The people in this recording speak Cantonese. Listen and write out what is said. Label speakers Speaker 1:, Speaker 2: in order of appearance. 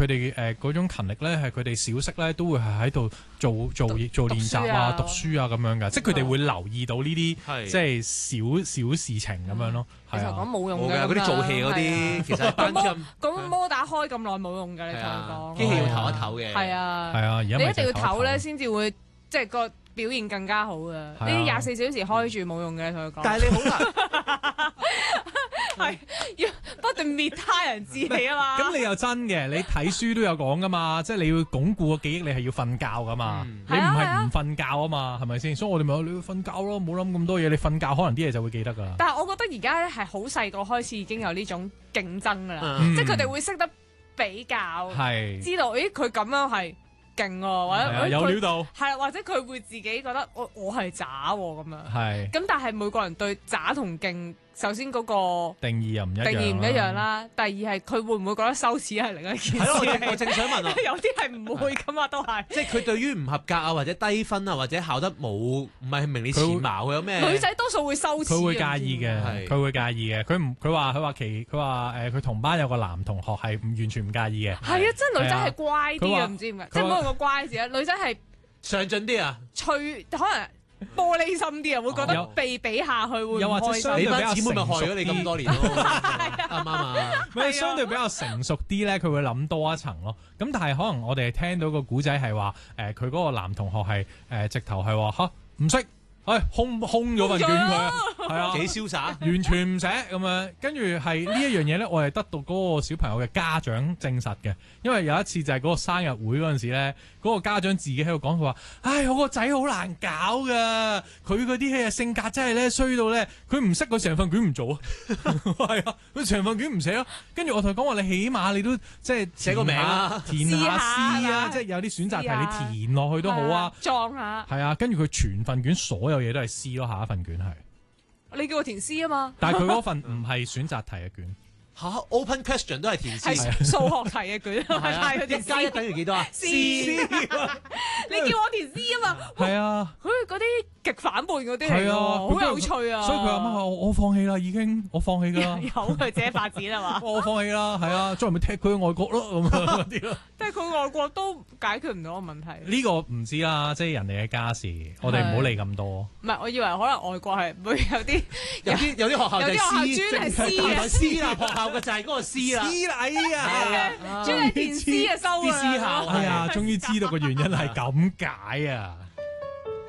Speaker 1: 佢哋嗰種勤力咧，係佢哋小息咧都會係喺度做練習啊、讀書啊咁樣嘅，即係佢哋會留意到呢啲即係小事情咁樣咯。
Speaker 2: 你就講冇用嘅
Speaker 3: 嗰啲做戲嗰啲，其實班主任
Speaker 2: 咁摩打開咁耐冇用㗎，你同我講。
Speaker 3: 機器要唞一唞嘅。
Speaker 2: 係啊，
Speaker 1: 而家
Speaker 2: 你一定要唞咧，先至會即係個表現更加好嘅。呢啲24小時開住冇用嘅，同佢講。
Speaker 3: 但係你好難。
Speaker 2: 係要不斷滅他人志氣啊嘛！
Speaker 1: 咁你又真嘅，你睇書都有講噶嘛，即係你要鞏固個記憶，你係要瞓覺噶嘛，你唔係唔瞓覺啊嘛，係咪先？所以我哋咪話你要瞓覺咯，冇諗咁多嘢，你瞓覺可能啲嘢就會記得噶啦。
Speaker 2: 但係我覺得而家咧係好細個開始已經有呢種競爭噶啦，即係佢哋會識得比較，知道咦佢咁樣係勁喎，或者
Speaker 1: 有料到，
Speaker 2: 係或者佢會自己覺得我係渣喎咁樣。
Speaker 1: 係。咁
Speaker 2: 但係每個人對渣同勁，首先嗰個
Speaker 1: 定義又唔一樣
Speaker 2: 啦。第二係佢會唔會覺得羞恥係另一件事？
Speaker 3: 係咯，我正想問啊，
Speaker 2: 有啲係唔會噶嘛，都係。
Speaker 3: 即係佢對於唔合格啊，或者低分啊，或者考得冇唔係名列前茅，佢有咩？
Speaker 2: 女仔多數會羞恥。
Speaker 1: 佢會介意嘅，佢會介意嘅。佢話佢同班有個男同學係完全唔介意嘅。
Speaker 2: 係啊，真係女仔係乖啲嘅，唔知點解，即係冇用個乖字啊。女仔係
Speaker 3: 上進啲啊，
Speaker 2: 可能。玻璃心啲啊，會覺得被比下去會唔開心。
Speaker 3: 你班姊妹咪害咗你咁多年咯，啱唔啱啊？
Speaker 1: 咪相對比較成熟啲咧，佢會諗多一層咯。咁但係可能我哋聽到個古仔係話，佢嗰個男同學係直頭係話吓唔識。空咗份卷佢，係啊，
Speaker 3: 幾瀟灑，
Speaker 1: 完全唔寫咁樣。跟住係呢一樣嘢咧，我係得到嗰個小朋友嘅家長證實嘅。因為有一次就係嗰個生日會嗰陣時咧，嗰個家長自己喺度講，佢話：唉，我個仔好難搞噶，佢嗰啲性格真係咧衰到咧，佢唔識佢成份卷唔做啊，係啊，佢成份卷唔寫咯。跟住我同佢講話，你起碼你都即係
Speaker 3: 寫個名啊，
Speaker 1: 填下詩啊，即係有啲選擇題你填落去都好啊，
Speaker 2: 裝下。
Speaker 1: 係啊，跟住佢全份卷所有嘢都係 C 咯，下一份卷係。
Speaker 2: 你叫我填 C 啊嘛？
Speaker 1: 但係佢嗰份唔係選擇題嘅卷。
Speaker 3: open question 都係填 C，
Speaker 2: 係數學題嘅卷，
Speaker 3: 一加一等於幾多啊
Speaker 2: ？C， 你叫我填 C 啊嘛？
Speaker 1: 係啊，
Speaker 2: 佢嗰啲極反叛嗰啲嚟㗎，好有趣啊！
Speaker 1: 所以佢阿媽話：我放棄啦，已經，我放棄㗎啦。
Speaker 2: 由佢自己發展係嘛？
Speaker 1: 我放棄啦，係啊，再唔係踢佢去外國咯，咁嗰啲咯。
Speaker 2: 即係佢外國都解決唔到個問題。
Speaker 1: 呢個唔知啦，即係人哋嘅家事，我哋唔好理咁多。
Speaker 2: 唔係，我以為可能外國係會
Speaker 3: 有啲學校就係 C，
Speaker 2: 專係 C 嘅
Speaker 3: C 啦，學校嘅就係嗰個 C 啦。
Speaker 1: C 禮啊，
Speaker 2: 專係填 C 嘅收啊。
Speaker 3: 啲思考，
Speaker 1: 哎呀，終於知道個原因係咁解啊！